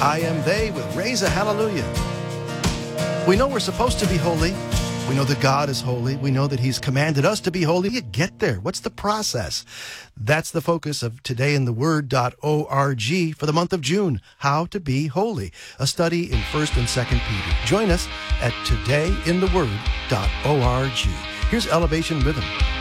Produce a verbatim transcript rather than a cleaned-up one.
I Am They with Raise a Hallelujah. We know we're supposed to be holy. We know that God is holy. We know that He's commanded us to be holy. How do you get there? What's the process? That's the focus of today in the word dot org for the month of June. How to be holy. A study in First and Second Peter. Join us at today in the word dot org. Here's Elevation Rhythm.